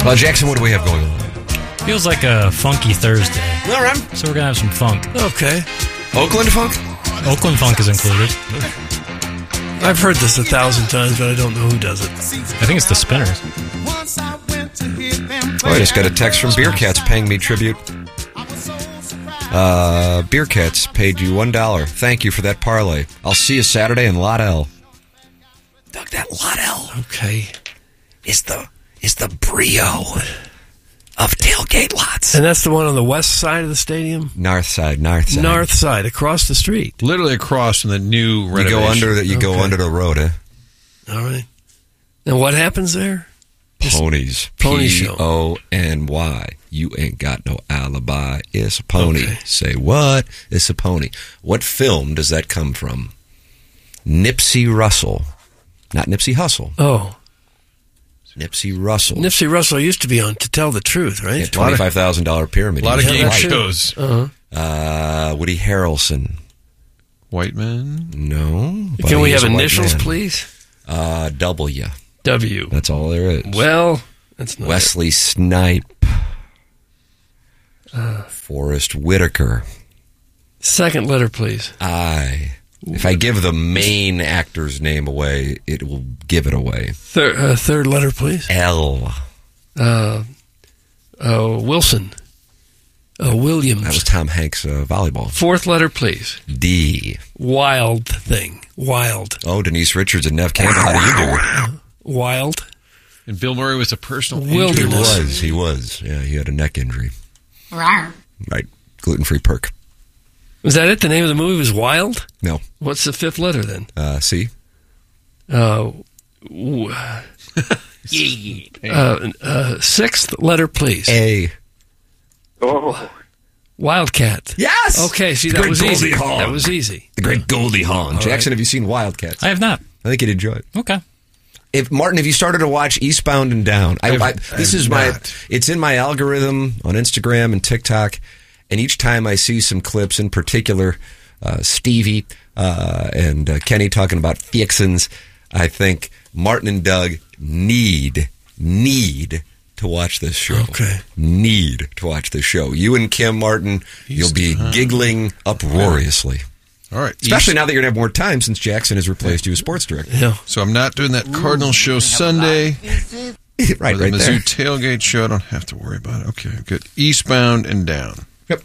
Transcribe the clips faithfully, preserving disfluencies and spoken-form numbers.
Well, Jackson, what do we have going on? Feels like a funky Thursday. All right. So we're going to have some funk. Okay. Oakland funk? Oakland funk is included. I've heard this a thousand times, but I don't know who does it. I think it's the Spinners. Oh, I just got a text from Beer Cats paying me tribute. Uh, Beer Cats paid you one dollar. Thank you for that parlay. I'll see you Saturday in Lot L. Doug, that Lot L. Okay. Is the is the Brio of tailgate lots. And that's the one on the west side of the stadium? North side, north side. North side, across the street. Literally across from the new renovation. You go under the, you Okay. go under the road, eh? All right. And what happens there? Ponies. Pony P show. O N Y. You ain't got no alibi. It's a pony. Okay. Say what? It's a pony. What film does that come from? Nipsey Russell. Not Nipsey Hussle. Oh. Nipsey Russell. Nipsey Russell used to be on To Tell the Truth, right? Yeah, twenty-five thousand dollars pyramid. A lot of He was game white. shows. Uh-huh. Uh, Woody Harrelson. White man? No. but Can we he is have a white initials, man. please? Uh, W. W. That's all there is. Well, that's not Wesley Snipe. Uh. Forrest Whitaker. it. Second letter, please. I. If I give the main actor's name away, it will give it away. Third, uh, third letter, please. L. Uh, uh, Wilson. Uh, Williams. That was Tom Hanks' uh, volleyball. Fourth letter, please. D. Wild thing. Wild. Oh, Denise Richards and Nev Campbell. How do you do? Wild. And Bill Murray was a personal He Wilderness. injury. was. He was. Yeah, he had a neck injury. Right. Gluten-free perk. Was that it? The name of the movie was Wild? No. What's the fifth letter then? Uh, C. Uh, w- uh, uh, sixth letter, please. A. Oh, Wildcat. Yes! Okay, see, The that great was easy. Goldie Hawn. That was easy. The great Goldie Hawn. All Jackson, right. have you seen Wildcats? I have not. I think you'd enjoy it. Okay. If Martin, have you started to watch Eastbound and Down? I, I've- I, this I've is my. not. It's in my algorithm on Instagram and TikTok, and each time I see some clips, in particular, uh, Stevie uh, and uh, Kenny talking about fixins, I think Martin and Doug need need to watch this show. Okay. Need to watch this show. You and Kim Martin, you'll be giggling uproariously. All right. Especially East- now that you're going to have more time since Jackson has replaced you as sports director. Yeah. So I'm not doing that Cardinal show Sunday. right, or the right Mizzou there. tailgate show. I don't have to worry about it. Okay, good. Eastbound and Down. Yep.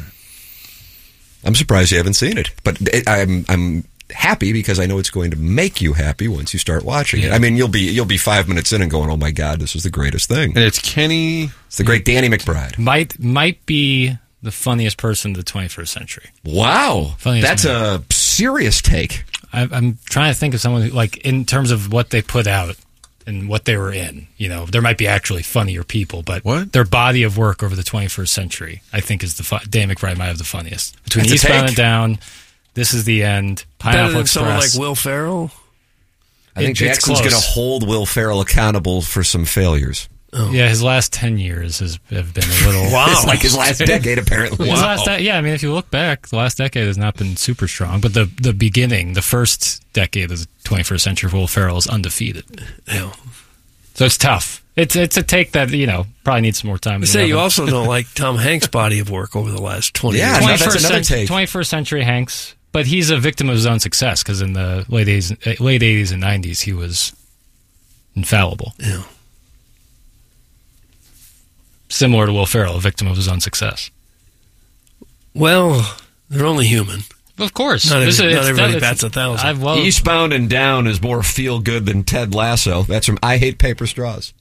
I'm surprised you haven't seen it, but it, I'm I'm happy because I know it's going to make you happy once you start watching it. Yeah. I mean, you'll be you'll be five minutes in and going, "Oh my God, this is the greatest thing!" And it's Kenny. It's the great Danny McBride. Might might be the funniest person of the twenty-first century. Wow, Funniest that's man. a serious take. I, I'm trying to think of someone who, like, in terms of what they put out and what they were in. You know, there might be actually funnier people, but What? their body of work over the twenty-first century, I think, is the fu- Dan McBride might have the funniest. Between That's a Eastbound take. and Down, This Is the End, Better Pineapple than someone Express. like Will Ferrell? I think It- it's Jackson's close. going to hold Will Ferrell accountable for some failures. Yeah, his last ten years has have been a little. Wow. It's like his last decade, apparently. His last de- yeah, I mean, if you look back, the last decade has not been super strong, but the the beginning, the first decade of the twenty-first century, Will Ferrell is undefeated. Yeah. So it's tough. It's it's a take that, you know, probably needs some more time. You in the say you oven. also don't like Tom Hanks' body of work over the last twenty Yeah, years. no, that's twenty-first, another cent- take. twenty-first century Hanks, but he's a victim of his own success because in the late eighties, late eighties and nineties, he was infallible. Yeah. Similar to Will Ferrell, a victim of his own success. Well, they're only human. Of course. Not, every, This is- not it's- everybody it's- bats a thousand. I've loved, Eastbound and Down is more feel good than Ted Lasso. That's from I Hate Paper Straws.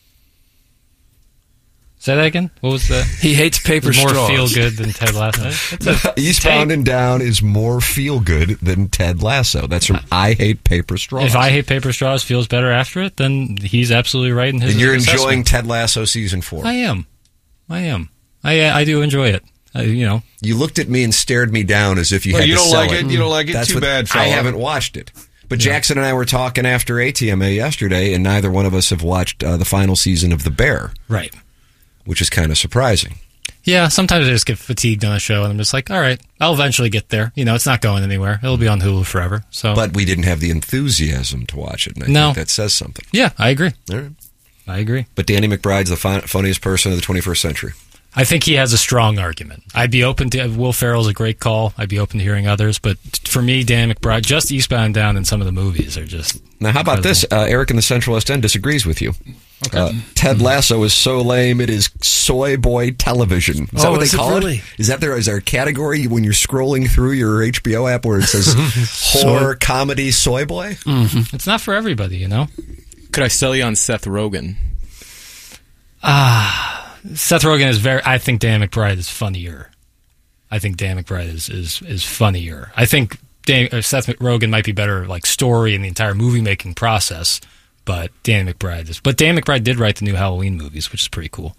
Say that again? What was that? he hates paper More straws. feel good than Ted Lasso. That's a Eastbound take. and Down is more feel good than Ted Lasso. That's from I Hate Paper Straws. If I Hate Paper Straws feels better after it, then he's absolutely right in his and you're assessment. enjoying Ted Lasso season four. I am. I am. I I do enjoy it. I, you know, You looked at me and stared me down as if you Well, had you to don't sell like it. You don't like it. That's Too what- bad, fella. I haven't watched it. But Jackson and I were talking after A T M A yesterday, and neither one of us have watched uh, the final season of The Bear, right. which is kind of surprising. Yeah, sometimes I just get fatigued on a show, and I'm just like, all right, I'll eventually get there. You know, it's not going anywhere. It'll be on Hulu forever. So, But we didn't have the enthusiasm to watch it, and I No. think that says something. yeah, I agree. All right. I agree. But Danny McBride's the fun- funniest person of the twenty-first century. I think he has a strong argument. I'd be open to Will Ferrell's a great call. I'd be open to hearing others, but for me, Dan McBride, just Eastbound and Down and some of the movies are just. Now, how about incredible. this? Uh, Eric in the Central West End disagrees with you. Okay. Uh, Ted Lasso is so lame; it is soy boy television. Is oh, that what is they it call really? it? Is that there? Is there a category when you're scrolling through your H B O app where it says horror comedy soy boy? Mm-hmm. It's not for everybody, you know. Could I sell you on Seth Rogen? Ah. Seth Rogen is very. I think Dan McBride is funnier. I think Dan McBride is is, is funnier. I think Dan, uh, Seth Rogen might be better, like story and the entire movie making process. But Dan McBride is. But Dan McBride did write the new Halloween movies, which is pretty cool.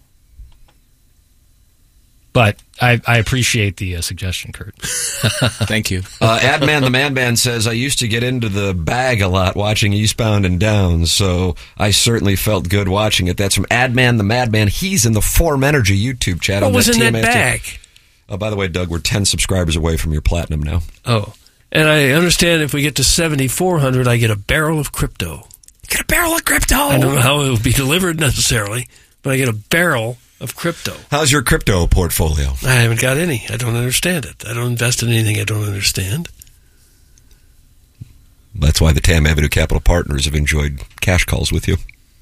But I, I appreciate the uh, suggestion, Kurt. Thank you. Uh, Adman the Man Man says, I used to get into the bag a lot watching Eastbound and Down, so I certainly felt good watching it. That's from Adman the Madman. He's in the Form Energy YouTube chat. What on was that in that T M S. bag? Oh, by the way, Doug, we're ten subscribers away from your platinum now. Oh, and I understand if we get to seventy-four hundred, I get a barrel of crypto. Get a barrel of crypto. I don't know how it will be delivered necessarily, but I get a barrel of crypto. How's your crypto portfolio? I haven't got any. I don't understand it. I don't invest in anything I don't understand. That's why the Tam Avenue Capital Partners have enjoyed cash calls with you.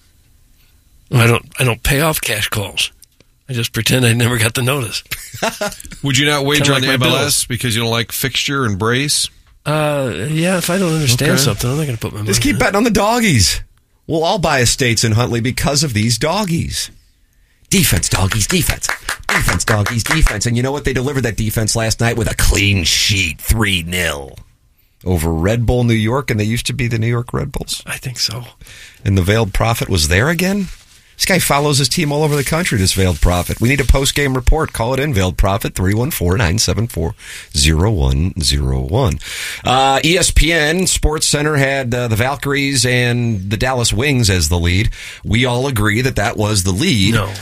I don't. I don't pay off cash calls. I just pretend I never got the notice. Would you not wager Kinda on like the my M L S bills. because you don't like fixture and brace? Uh, yeah. If I don't understand Okay. something, I'm not going to put my money. Just keep in it. betting on the doggies. We'll all buy estates in Huntley because of these doggies. Defense, doggies, defense. Defense, doggies, defense. And you know what? They delivered that defense last night with a clean sheet, three nil over Red Bull, New York, and they used to be the New York Red Bulls. I think so. And the Veiled Prophet was there again? This guy follows his team all over the country, this Veiled Prophet. We need a post-game report. Call it in, Veiled Prophet, three one four, nine seven four, zero one zero one. Uh, E S P N Sports Center had uh, the Valkyries and the Dallas Wings as the lead. We all agree that that was the lead. No, no.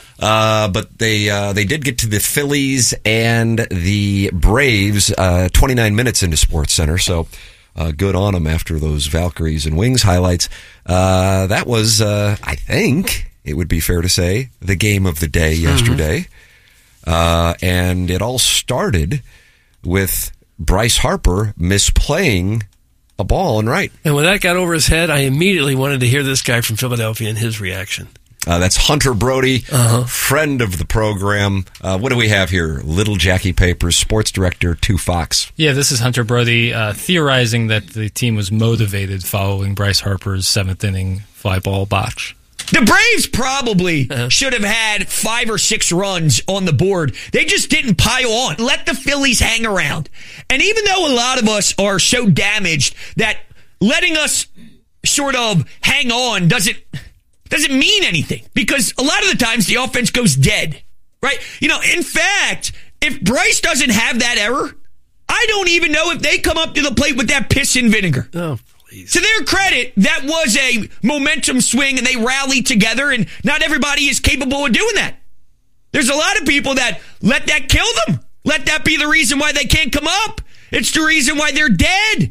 Uh, but they uh, they did get to the Phillies and the Braves uh, twenty-nine minutes into Sports Center, so uh, good on them after those Valkyries and Wings highlights. Uh, that was, uh, I think, it would be fair to say, the game of the day yesterday. Mm-hmm. Uh, and it all started with Bryce Harper misplaying a ball and right. And when that got over his head, I immediately wanted to hear this guy from Philadelphia and his reaction. Uh, that's Hunter Brody, Uh-huh. friend of the program. Uh, what do we have here? Little Jackie Papers, sports director to Fox. Yeah, this is Hunter Brody uh, theorizing that the team was motivated following Bryce Harper's seventh inning fly ball botch. The Braves probably should have had five or six runs on the board. They just didn't pile on. Let the Phillies hang around. And even though a lot of us are so damaged that letting us sort of hang on doesn't doesn't mean anything, because a lot of the times the offense goes dead, right? You know, in fact, if Bryce doesn't have that error, I don't even know if they come up to the plate with that piss and vinegar. Oh, please. To their credit, that was a momentum swing and they rallied together, and not everybody is capable of doing that. There's a lot of people that let that kill them. Let that be the reason why they can't come up. It's the reason why they're dead.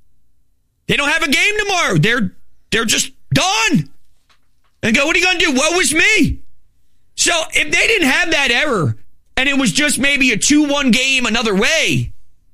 They don't have a game tomorrow. They're they're just done. And go, what are you going to do? Woe is me. So if they didn't have that error and it was just maybe a two one game another way,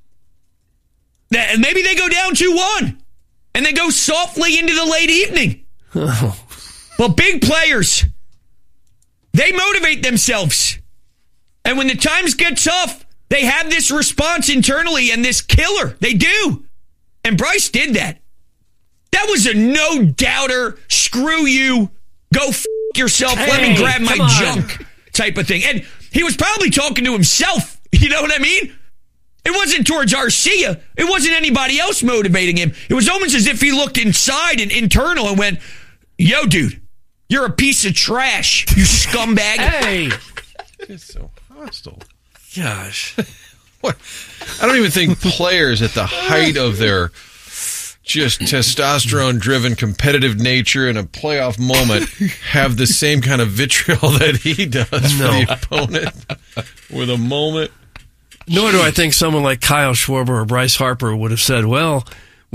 that maybe they go down two one and they go softly into the late evening. Oh. But big players, they motivate themselves. And when the times get tough, they have this response internally and this killer. They do. And Bryce did that. That was a no-doubter, screw you, go f*** yourself, let me Hey, grab my come on. junk type of thing. And he was probably talking to himself. You know what I mean? It wasn't towards Arcia. It wasn't anybody else motivating him. It was almost as if he looked inside and internal and went, yo, dude, you're a piece of trash, you scumbag. Hey, It's so hostile. gosh. What? I don't even think players at the height of their just testosterone-driven competitive nature in a playoff moment have the same kind of vitriol that he does for No. the opponent with a moment. Nor do I think someone like Kyle Schwarber or Bryce Harper would have said, well,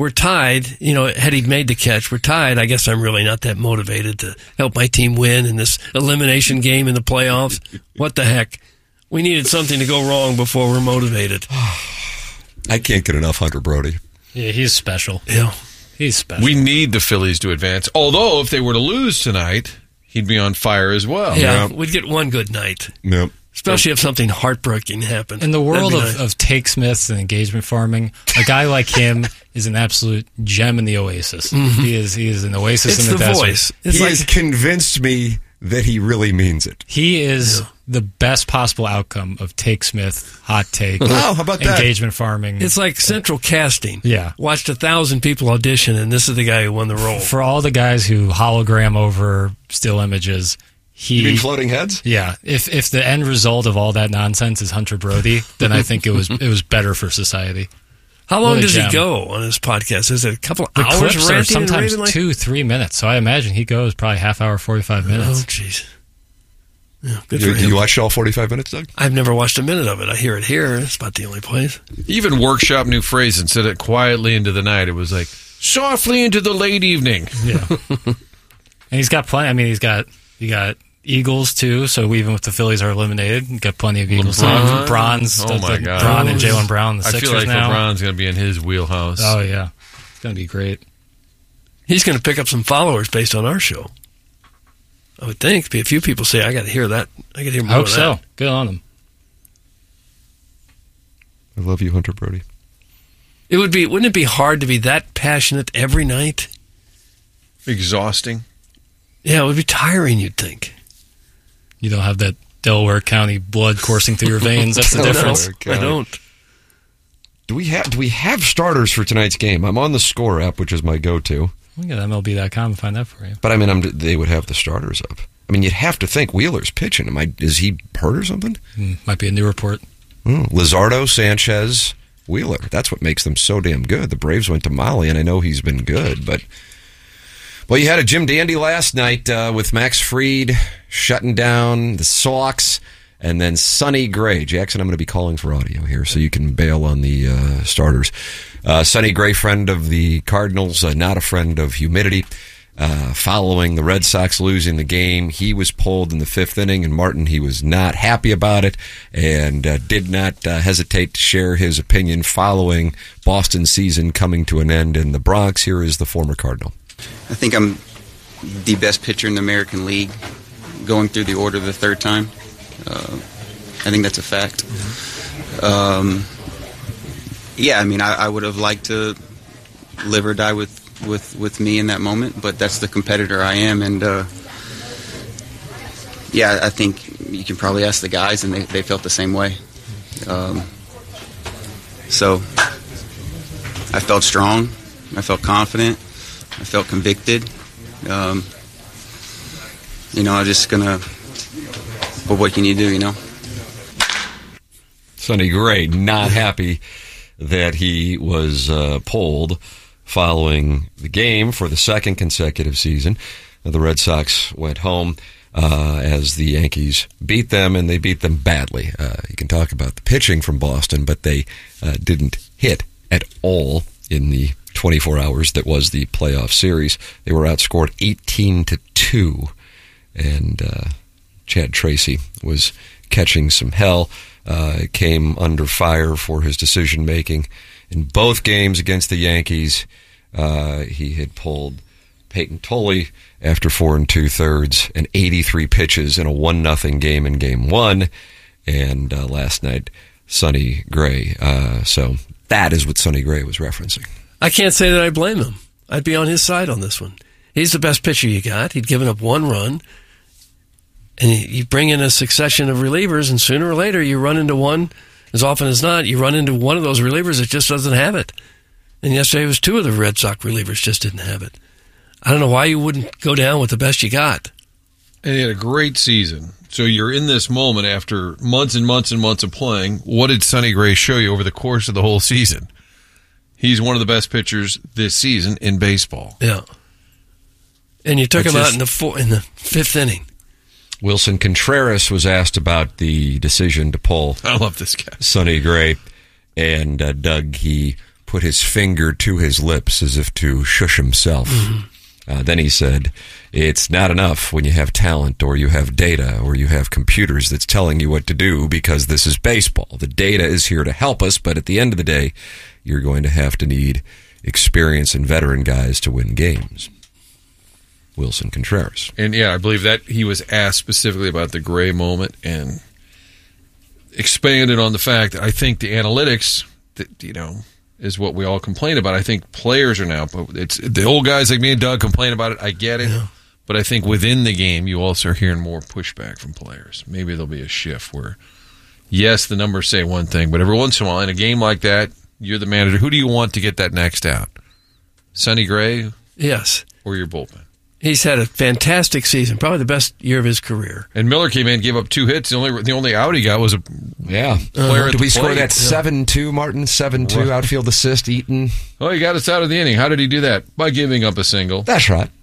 we're tied. You know, had he made the catch, we're tied. I guess I'm really not that motivated to help my team win in this elimination game in the playoffs. What the heck? We needed something to go wrong before we're motivated. I can't get enough Hunter Brody. Yeah, he's special. Yeah. He's special. We need the Phillies to advance. Although, if they were to lose tonight, he'd be on fire as well. Yeah, Yeah. we'd get one good night. Yep. Especially if something heartbreaking happened. In the world That'd of, be nice. of take smiths and engagement farming, a guy like him is an absolute gem in the oasis. He is he is an oasis It's in the, the desert. voice. It's He like has convinced me that he really means it. He is the best possible outcome of take smith, hot take, Wow, how about that? engagement farming. it's like central casting. Yeah. Watched a thousand people audition, and this is the guy who won the role. For all the guys who hologram over still images, he You mean floating heads? yeah. If if the end result of all that nonsense is Hunter Brody, then I think it was it was better for society. How long What a does gem. he go on his podcast? Is it a couple of The hours clips are ranting and sometimes raving like- two, three minutes. So I imagine he goes probably half hour, forty-five Oh, minutes. jeez. Yeah, good You, for him. you watched all forty-five minutes, Doug? I've never watched a minute of it. I hear it here. It's about the only place. Even workshop new phrase and said it quietly into the night. It was like, softly into the late evening. Yeah. And he's got plenty. I mean, he's got you got Eagles too. So even if the Phillies are eliminated, you got plenty of Eagles. LeBron. Bronze. Oh, my God. Bron and Jalen Brown. The I Sixers feel like now. LeBron's going to be in his wheelhouse. Oh yeah, it's gonna be great. He's going to pick up some followers based on our show. I would think. Be a few people say, I got to hear that. I got to hear more I hope of so. that. Good on him. I love you, Hunter Brody. It would be, wouldn't it be hard to be that passionate every night? Exhausting. Yeah, it would be tiring, you'd think. You don't have that Delaware County blood coursing through your veins. That's the No, difference. I don't. Do we have Do we have starters for tonight's game? I'm on the Score app, which is my go-to. We can M L B dot com and find that for you. But I mean, I'm, they would have the starters up. I mean, you'd have to think Wheeler's pitching. Am I? Is he hurt or something? Hmm, might be a new report. Oh, Lizardo, Sanchez, Wheeler. That's what makes them so damn good. The Braves went to Mahle, and I know he's been good, but well, you had a Jim Dandy last night uh, with Max Fried shutting down the Sox, and then Sonny Gray. Jackson, I'm going to be calling for audio here, so you can bail on the uh, starters. Uh, Sonny Gray, friend of the Cardinals, uh, not a friend of humidity. Uh, following the Red Sox losing the game, he was pulled in the fifth inning, and Martin, he was not happy about it and uh, did not uh, hesitate to share his opinion following Boston's season coming to an end in the Bronx. Here is the former Cardinal. I think I'm the best pitcher in the American League, going through the order the third time. Uh, I think that's a fact. Um, yeah, I mean, I, I would have liked to live or die with, with, with me in that moment, but that's the competitor I am, and uh, yeah, I think you can probably ask the guys, and they, they felt the same way. Um, so I felt strong, I felt confident, I felt convicted. Um, you know, I'm just gonna. But what can you do? You know. Sonny Gray not happy that he was uh, pulled following the game for the second consecutive season. The Red Sox went home uh, as the Yankees beat them, and they beat them badly. Uh, you can talk about the pitching from Boston, but they uh, didn't hit at all in the twenty-four hours that was the playoff series. They were outscored eighteen to two, and uh, Chad Tracy was catching some hell. Uh, came under fire for his decision making in both games against the Yankees. Uh, he had pulled Peyton Tolley after four and two thirds and eighty-three pitches in a one nothing game in game one, and uh, last night Sonny Gray. Uh, so that is what Sonny Gray was referencing. I can't say that I blame him. I'd be on his side on this one. He's the best pitcher you got. He'd given up one run. And you bring in a succession of relievers, and sooner or later you run into one, as often as not, you run into one of those relievers that just doesn't have it. And yesterday it was two of the Red Sox relievers just didn't have it. I don't know why you wouldn't go down with the best you got. And he had a great season. So you're in this moment after months and months and months of playing. What did Sonny Gray show you over the course of the whole season? He's one of the best pitchers this season in baseball. Yeah. And you took It's him out just- in the four, in the fifth inning. Wilson Contreras was asked about the decision to pull I love this guy. Sonny Gray, and uh, Doug, he put his finger to his lips as if to shush himself. Mm-hmm. Uh, then he said, it's not enough when you have talent or you have data or you have computers that's telling you what to do, because this is baseball. The data is here to help us, but at the end of the day, you're going to have to need experience and veteran guys to win games. Wilson Contreras. And yeah, I believe that he was asked specifically about the Gray moment and expanded on the fact that I think the analytics that, you know, is what we all complain about. I think players are now, it's the old guys like me and Doug complain about it. I get it. Yeah. But I think within the game, you also are hearing more pushback from players. Maybe there'll be a shift where, yes, the numbers say one thing, but every once in a while, in a game like that, you're the manager. Who do you want to get that next out? Sonny Gray? Yes. Or your bullpen? He's had a fantastic season, probably the best year of his career. And Miller came in, gave up two hits. The only the only out he got was a yeah. player. Uh, did we plate. score that seven two, Martin? seven two right. Outfield assist, Eaton. Oh, he got us out of the inning. How did he do that? By giving up a single. That's right.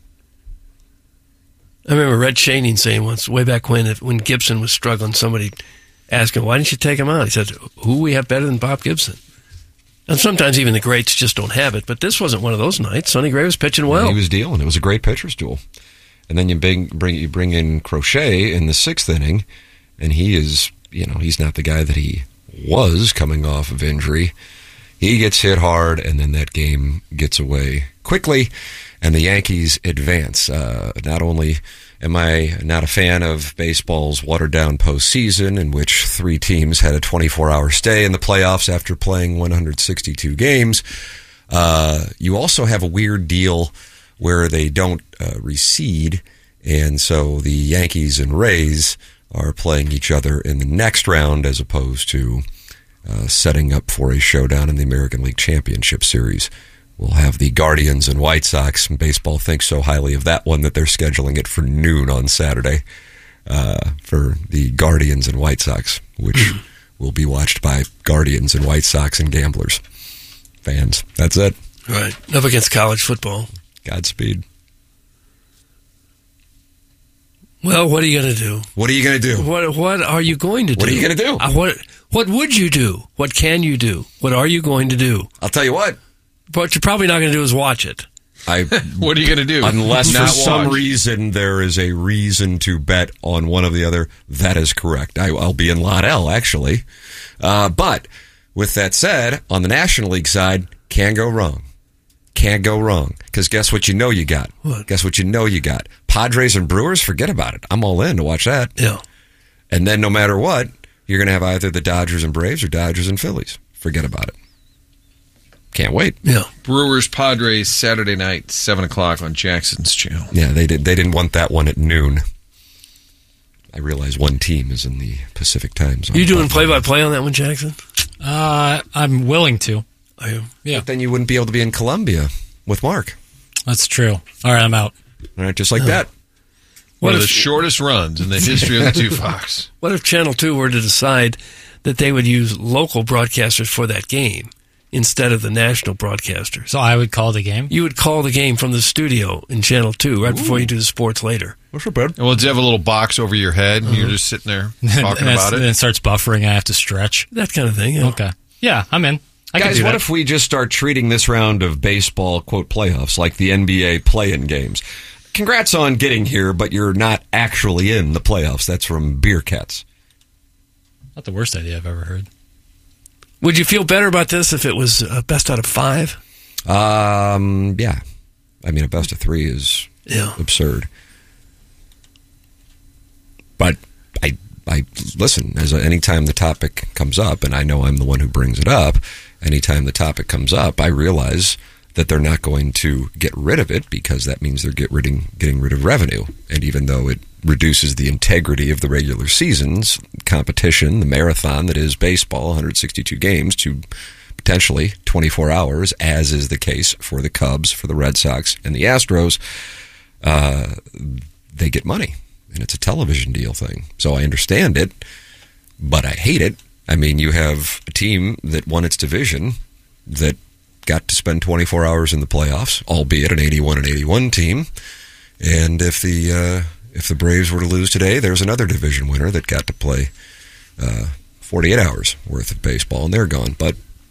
I remember Red Shaning saying once, way back when, when Gibson was struggling, somebody asked him, why didn't you take him out? He said, who we have better than Bob Gibson? And sometimes even the greats just don't have it, but this wasn't one of those nights. Sonny Gray was pitching well. Yeah, he was dealing. It was a great pitcher's duel. And then you bring, bring you bring in Crochet in the sixth inning, and he is, you know, he's not the guy that he was coming off of injury. He gets hit hard, and then that game gets away quickly, and the Yankees advance. Uh, not only am I not a fan of baseball's watered-down postseason, in which three teams had a twenty-four hour stay in the playoffs after playing one hundred sixty-two games, uh, you also have a weird deal where they don't uh, reseed, and so the Yankees and Rays are playing each other in the next round as opposed to uh, setting up for a showdown in the American League Championship Series. We'll have the Guardians and White Sox. Baseball thinks so highly of that one that they're scheduling it for noon on Saturday uh, for the Guardians and White Sox, which will be watched by Guardians and White Sox and gamblers. Fans. That's it. Right. Up against college football. Godspeed. Well, what are you going to do? What are you going to do? What What are you going to do? What are you going to do? Uh, what What would you do? What can you do? What are you going to do? I'll tell you what. What you're probably not going to do is watch it. I. What are you going to do? Unless for Not some watch. reason there is a reason to bet on one or the other, that is correct. I, I'll be in Lot L, actually. Uh, but with that said, on the National League side, can go wrong. Can't go wrong. Because guess what you know you got? What? Guess what you know you got? Padres and Brewers, forget about it. I'm all in to watch that. Yeah. And then no matter what, you're going to have either the Dodgers and Braves or Dodgers and Phillies. Forget about it. Can't wait. Yeah. Brewers Padres Saturday night, seven o'clock on Jackson's channel. Yeah, they did. They didn't want that one at noon. I realize one team is in the Pacific time zone. You doing play-by-play on that one, Jackson? Uh, I'm willing to. Are you? Yeah. But then you wouldn't be able to be in Columbia with Mark. That's true. All right, I'm out. All right, just like that. One What of if- the shortest runs in the history of the two Fox. What if Channel two were to decide that they would use local broadcasters for that game instead of the national broadcasters? So I would call the game. You would call the game from the studio in Channel two right before you do the sports later. What's so bad? Well, do you have a little box over your head and you're just sitting there talking and about And it? it starts buffering. I have to stretch. That kind of thing. Yeah. Okay. Yeah, I'm in. I can Guys, do what that. if we just start treating this round of baseball, quote, playoffs like the N B A play-in games? Congrats on getting here, but you're not actually in the playoffs. That's from Beer Cats. Not the worst idea I've ever heard. Would you feel better about this if it was uh, best out of five? Um, yeah. I mean, a best of three is Yeah. absurd. But I, I listen, as a, anytime the topic comes up, and I know I'm the one who brings it up, anytime the topic comes up, I realize that they're not going to get rid of it because that means they're get rid of, getting rid of revenue. And even though it reduces the integrity of the regular season's competition, the marathon that is baseball, one hundred sixty-two games, to potentially twenty-four hours, as is the case for the Cubs, for the Red Sox, and the Astros, uh, they get money. And it's a television deal thing. So I understand it, but I hate it. I mean, you have a team that won its division that got to spend twenty-four hours in the playoffs, albeit an eighty-one and eighty-one team. And if the uh, if the Braves were to lose today, there's another division winner that got to play uh, forty-eight hours worth of baseball, and they're gone. But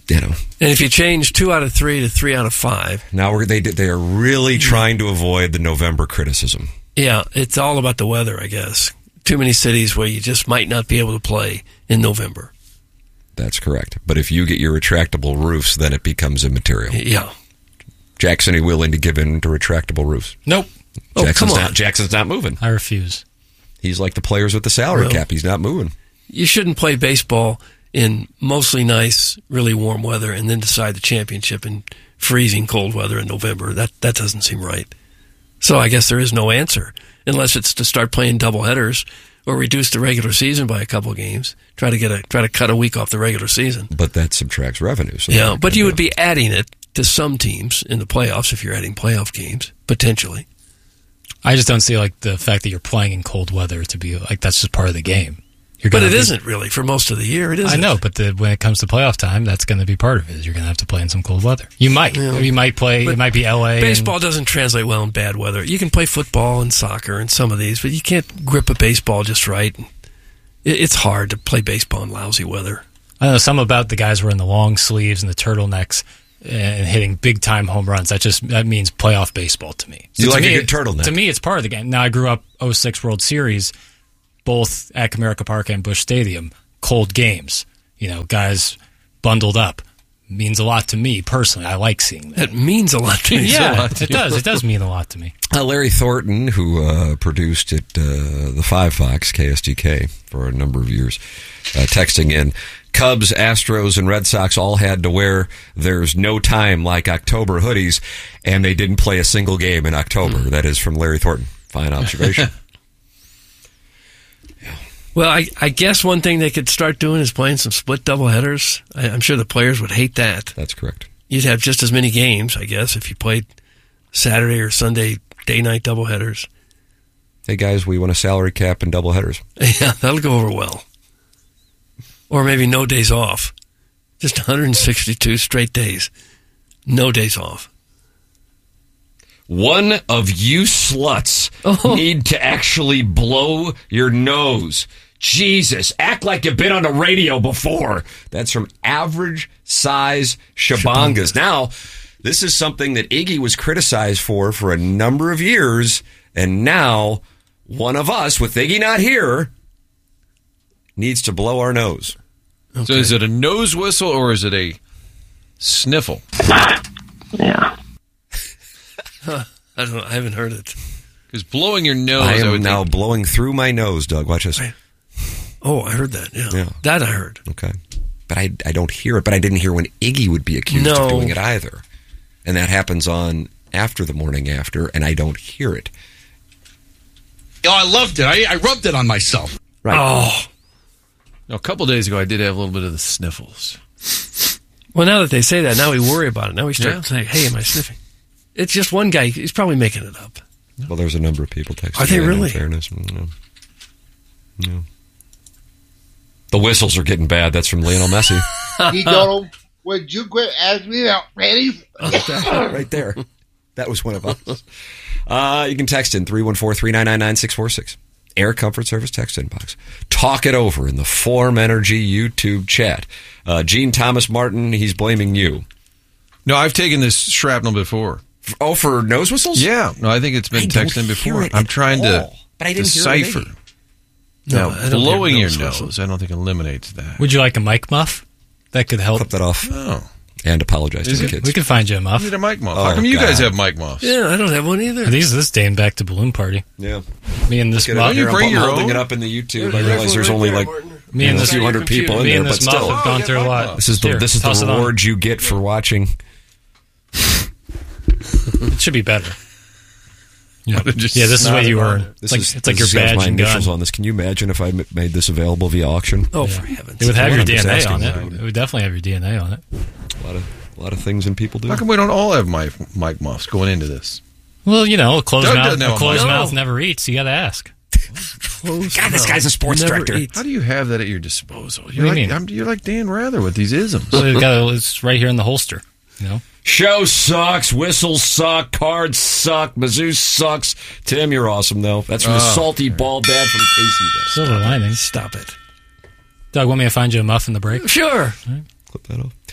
you know. And if you change two out of three to three out of five, Now we're, they they are really trying to avoid the November criticism. yeah, it's all about the weather, I guess. Too many cities where you just might not be able to play in November. That's correct. But if you get your retractable roofs, then it becomes immaterial. Yeah. Jackson, are you willing to give in to retractable roofs? Nope. Oh, Jackson's come on. not. Jackson's not moving. I refuse. He's like the players with the salary No. cap. He's not moving. You shouldn't play baseball in mostly nice, really warm weather and then decide the championship in freezing cold weather in November. That that doesn't seem right. So I guess there is no answer, unless it's to start playing doubleheaders or reduce the regular season by a couple of games. Try to get a try to cut a week off the regular season. But that subtracts revenue. So Yeah, but you would be adding it to some teams in the playoffs if you're adding playoff games, potentially. I just don't see like the fact that you're playing in cold weather to be like that's just part of the game. You're But gonna it be- isn't really for most of the year. It isn't. I know, but the, when it comes to playoff time, that's going to be part of it. Is you're going to have to play in some cold weather. You might. Yeah. You might play. But It might be L A. Baseball doesn't translate well in bad weather. You can play football and soccer and some of these, but you can't grip a baseball just right. It- It's hard to play baseball in lousy weather. I don't know. Some about the guys wearing the long sleeves and the turtlenecks and hitting big time home runs. That just that means playoff baseball to me. You to like a me, good turtleneck. To me, it's part of the game. Now I grew up oh six World Series, both at Comerica Park and Busch Stadium. Cold games. You know, guys bundled up. Means a lot to me personally. I like seeing that. That means a lot to me. Yeah, it does. It does mean a lot to me. Uh, Larry Thornton, who uh, produced at uh, the Five Fox, K S D K, for a number of years, uh, texting in, Cubs, Astros, and Red Sox all had to wear There's No Time Like October hoodies, and they didn't play a single game in October. Mm. That is from Larry Thornton. Fine observation. Well, I, I guess one thing they could start doing is playing some split doubleheaders. I, I'm sure the players would hate that. That's correct. You'd have just as many games, I guess, if you played Saturday or Sunday day-night doubleheaders. Hey, guys, we want a salary cap and doubleheaders. Yeah, that'll go over well. Or maybe no days off. Just one hundred sixty-two straight days. No days off. One of you sluts Oh. need to actually blow your nose. Jesus, act like you've been on the radio before. That's from Average Size Shabangas. Now, this is something that Iggy was criticized for for a number of years, and now one of us, with Iggy not here, needs to blow our nose. Okay. So is it a nose whistle or is it a sniffle? Yeah. Huh, I don't know. I haven't heard it. Because blowing your nose, I I am would now think, blowing through my nose, Doug. Watch this. Oh, I heard that. Yeah. Yeah. That I heard. Okay. But I, I don't hear it, but I didn't hear when Iggy would be accused No. of doing it either. And that happens on after the morning after, and I don't hear it. Oh, I loved it. I, I rubbed it on myself. Right. Oh. No, a couple days ago, I did have a little bit of the sniffles. Well, now that they say that, now we worry about it. Now we start Yeah. saying, hey, am I sniffing? It's just one guy. He's probably making it up. Well, there's a number of people texting. Are they in, really? In fairness. No. No. The whistles are getting bad. That's from Lionel Messi. He told him, would you quit asking me out, ready? Right there. That was one of us. Uh, you can text in three one four, three nine nine, nine six four six. Air Comfort Service text inbox. Talk it over in the Form Energy YouTube chat. Uh, Gene Thomas Martin, he's blaming you. No, I've taken this shrapnel before. Oh, for nose whistles? Yeah. No, I think it's been I don't texted hear before. it I'm at trying all, to but I didn't hear it decipher. maybe. No, now, I don't blowing hear your nose nose, whistles. I don't think eliminates that. Would you like a mic muff? That could help. Clip that off. Oh. And apologize Is to it? the kids. We could find you a muff. I need a mic muff. Oh, How come you guys God. have mic muffs? Yeah, I don't have one either. These this dating back to Balloon Party. Yeah. Me and this Look at it muff. out here. you bring I'm your holding own? it up in the YouTube. I There's realize there's one only right like there, Martin. Me and a this few hundred people in Me there, and but this muff still. have gone through a lot. This is the Here, this is the toss it on. reward you get for watching. It should be better. Yeah, Just yeah. This is snot what it you on. earn. This It's like is, it's like this your is- has badge my and initials gun. on this. Can you imagine if I m- made this available via auction? Oh, Yeah. for heaven's It would have Well, your I'm D just N A asking on it. about it. It would definitely have your D N A on it. A lot of a lot of things and people do. How come we don't all have mic, mic muffs going into this? Well, you know, a closed Doug mouth, doesn't have a a closed mic. mouth No. never eats. You got to ask. Close God, this mouth. guy's a sports Never director. eats. How do you have that at your disposal? You're do you like mean? I'm, you're like Dan Rather with these isms. So it got, it's right here in the holster. You know. Show sucks. Whistles suck. Cards suck. Mizzou sucks. Tim, you're awesome though. That's from the Oh. salty ball dad from Caseyville. Silver lining. Stop it. Doug, want me to find you a muff in the break? Sure. Clip that off.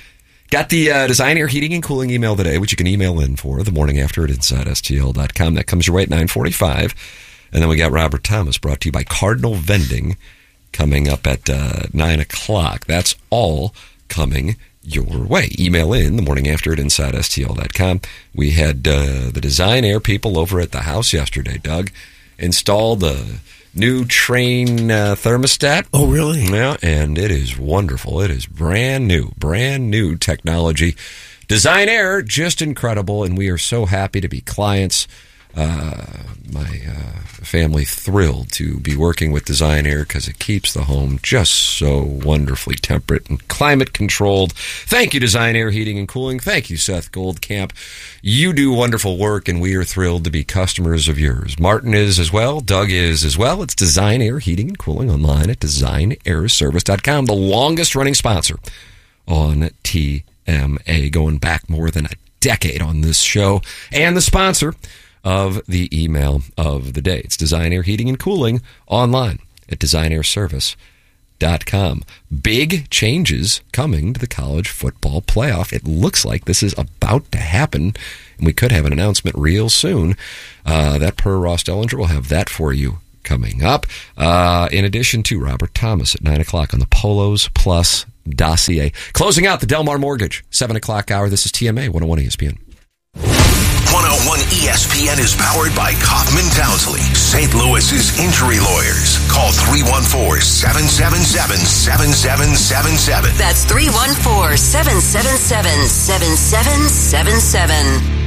Got the uh, Design Air Heating and Cooling email today, which you can email in for the morning after at inside S T L dot com. That comes your way at nine forty-five. And then we got Robert Thomas, brought to you by Cardinal Vending, coming up at uh, nine o'clock. That's all coming your way. Email in the morning after at inside S T L dot com. We had uh, the Design Air people over at the house yesterday, Doug, install the new Train uh, thermostat. Oh, really? Yeah, and it is wonderful. It is brand new, brand new technology. Design Air, just incredible, and we are so happy to be clients. Uh, my uh, family thrilled to be working with Design Air because it keeps the home just so wonderfully temperate and climate controlled. Thank you, Design Air Heating and Cooling. Thank you, Seth Goldcamp. You do wonderful work, and we are thrilled to be customers of yours. Martin is as well. Doug is as well. It's Design Air Heating and Cooling online at design air service dot com, the longest running sponsor on T M A, going back more than a decade on this show, and the sponsor of the email of the day. It's Design Air Heating and Cooling online at design air service dot com. Big changes coming to the college football playoff. It looks like this is about to happen, and we could have an announcement real soon. Uh, that per Ross Dellinger. We'll have that for you coming up. Uh, in addition to Robert Thomas at nine o'clock on the Polos Plus dossier. Closing out the Delmar Mortgage, seven o'clock hour. This is T M A one oh one E S P N. one oh one E S P N is powered by Kaufman Townsley, Saint Louis's injury lawyers. Call three one four, seven seven seven, seven seven seven seven. That's three one four, seven seven seven, seven seven seven seven.